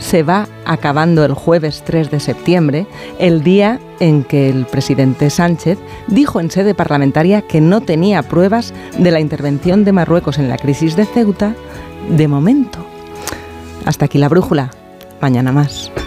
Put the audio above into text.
se va acabando el jueves 3 de septiembre, el día en que el presidente Sánchez dijo en sede parlamentaria que no tenía pruebas de la intervención de Marruecos en la crisis de Ceuta de momento. Hasta aquí la brújula. Mañana más.